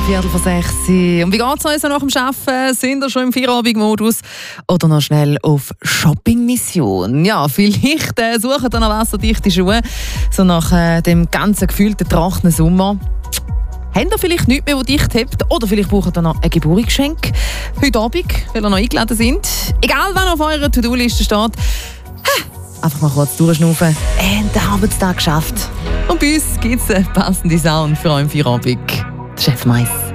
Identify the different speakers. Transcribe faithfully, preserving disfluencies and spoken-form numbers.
Speaker 1: Viertel vor sechs. Und wie geht es euch so nach dem Arbeiten? Sind ihr schon im Feierabendmodus oder noch schnell auf Shopping-Mission? Ja, vielleicht äh, sucht ihr noch wasserdichte Schuhe, so nach äh, dem ganzen gefühlten trockenen Sommer. Habt ihr vielleicht nichts mehr, das dicht hebt? Oder vielleicht braucht ihr noch ein Geburtstagsgeschenk heute Abend, weil ihr noch eingeladen sind? Egal, was auf eurer To-Do-Liste steht, einfach mal kurz durchschnaufen. Und den Arbeitstag geschafft. Und bei uns gibt es einen passenden Sound für euren Feierabend. Chef Mais.